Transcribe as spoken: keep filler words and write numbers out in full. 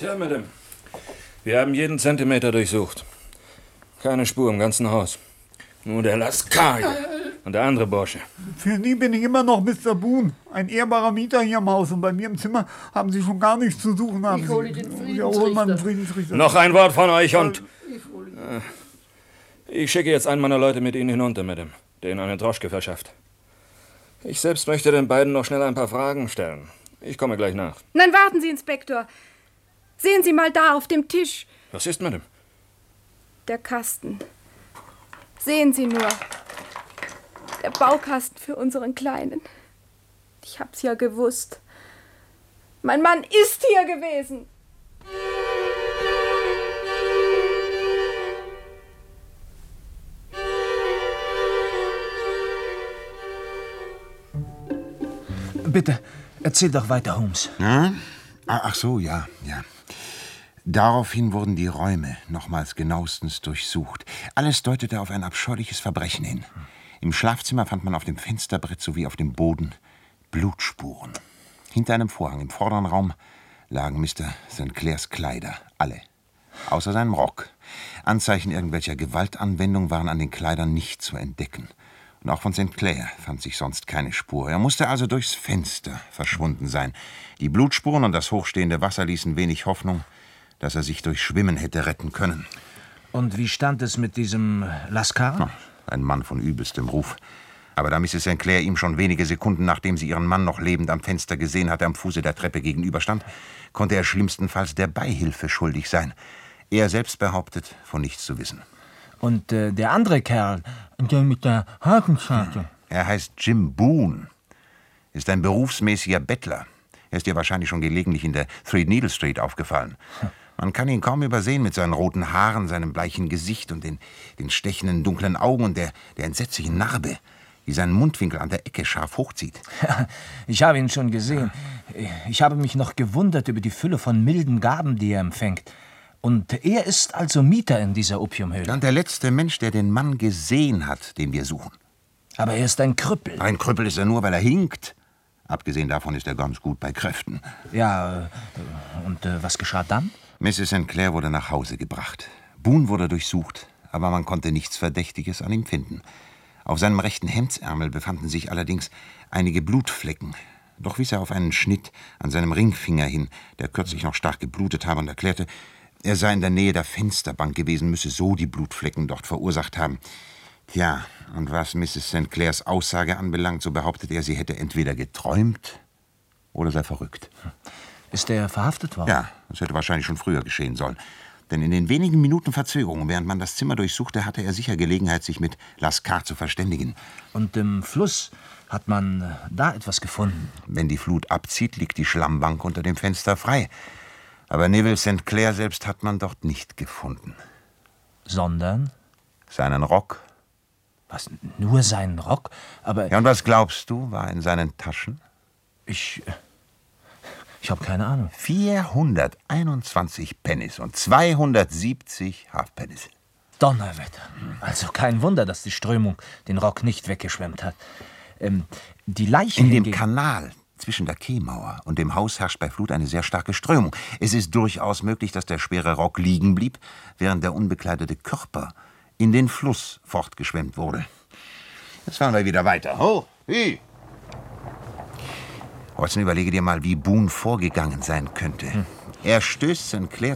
Tja, Madame, wir haben jeden Zentimeter durchsucht. Keine Spur im ganzen Haus. Nur der Lascar hier und der andere Bursche. Für Sie bin ich immer noch Mister Boone, ein ehrbarer Mieter hier im Haus. Und bei mir im Zimmer haben Sie schon gar nichts zu suchen. Haben Ich hole Sie. den Friedensrichter. Ja, hol mal einen Friedensrichter. Noch ein Wort von euch und... Ich hole ihn. Äh, ich schicke jetzt einen meiner Leute mit Ihnen hinunter, Madame, der Ihnen eine Droschke verschafft. Ich selbst möchte den beiden noch schnell ein paar Fragen stellen. Ich komme gleich nach. Nein, warten Sie, Inspektor. Sehen Sie mal da auf dem Tisch. Was ist, Madame? Der Kasten. Sehen Sie nur. Der Baukasten für unseren Kleinen. Ich hab's ja gewusst. Mein Mann ist hier gewesen. Bitte, erzähl doch weiter, Holmes. Hm? Ach so, ja, ja. Daraufhin wurden die Räume nochmals genauestens durchsucht. Alles deutete auf ein abscheuliches Verbrechen hin. Im Schlafzimmer fand man auf dem Fensterbrett sowie auf dem Boden Blutspuren. Hinter einem Vorhang im vorderen Raum lagen Mister Sankt Clairs Kleider, alle. Außer seinem Rock. Anzeichen irgendwelcher Gewaltanwendung waren an den Kleidern nicht zu entdecken. Und auch von Sankt Clair fand sich sonst keine Spur. Er musste also durchs Fenster verschwunden sein. Die Blutspuren und das hochstehende Wasser ließen wenig Hoffnung, dass er sich durch Schwimmen hätte retten können. Und wie stand es mit diesem Lascar? Ein Mann von übelstem Ruf. Aber da Misses Sankt Clair ihm schon wenige Sekunden, nachdem sie ihren Mann noch lebend am Fenster gesehen hatte, am Fuße der Treppe gegenüberstand, konnte er schlimmstenfalls der Beihilfe schuldig sein. Er selbst behauptet, von nichts zu wissen. Und äh, der andere Kerl, der mit der Hakenscharte? Er heißt Jim Boone, ist ein berufsmäßiger Bettler. Er ist dir wahrscheinlich schon gelegentlich in der Three Needle Street aufgefallen. Man kann ihn kaum übersehen mit seinen roten Haaren, seinem bleichen Gesicht und den, den stechenden, dunklen Augen und der, der entsetzlichen Narbe, die seinen Mundwinkel an der Ecke scharf hochzieht. Ja, ich habe ihn schon gesehen. Ich habe mich noch gewundert über die Fülle von milden Gaben, die er empfängt. Und er ist also Mieter in dieser Opiumhöhle. Und der letzte Mensch, der den Mann gesehen hat, den wir suchen. Aber er ist ein Krüppel. Ein Krüppel ist er nur, weil er hinkt. Abgesehen davon ist er ganz gut bei Kräften. Ja, und äh, was geschah dann? Misses Sankt Clair wurde nach Hause gebracht. Boone wurde durchsucht, aber man konnte nichts Verdächtiges an ihm finden. Auf seinem rechten Hemdsärmel befanden sich allerdings einige Blutflecken. Doch wies er auf einen Schnitt an seinem Ringfinger hin, der kürzlich noch stark geblutet habe, und erklärte, er sei in der Nähe der Fensterbank gewesen, müsse so die Blutflecken dort verursacht haben. Tja, und was Misses Sankt Clairs Aussage anbelangt, so behauptet er, sie hätte entweder geträumt oder sei verrückt. Ist er verhaftet worden? Ja, das hätte wahrscheinlich schon früher geschehen sollen. Denn in den wenigen Minuten Verzögerung, während man das Zimmer durchsuchte, hatte er sicher Gelegenheit, sich mit Lascar zu verständigen. Und im Fluss hat man da etwas gefunden? Wenn die Flut abzieht, liegt die Schlammbank unter dem Fenster frei. Aber Neville Sankt Clair selbst hat man dort nicht gefunden. Sondern? Seinen Rock. Was, nur seinen Rock? Aber... Ja, und was glaubst du, war in seinen Taschen? Ich... Ich habe keine Ahnung. vierhunderteinundzwanzig Pennies und zweihundertsiebzig Halfpennies. Donnerwetter. Also kein Wunder, dass die Strömung den Rock nicht weggeschwemmt hat. Ähm, die Leiche... In dem Kanal zwischen der Quaimauer und dem Haus herrscht bei Flut eine sehr starke Strömung. Es ist durchaus möglich, dass der schwere Rock liegen blieb, während der unbekleidete Körper in den Fluss fortgeschwemmt wurde. Jetzt fahren wir wieder weiter. Ho, hi! Watson, überlege dir mal, wie Boone vorgegangen sein könnte. Hm. Er stößt Sankt Clair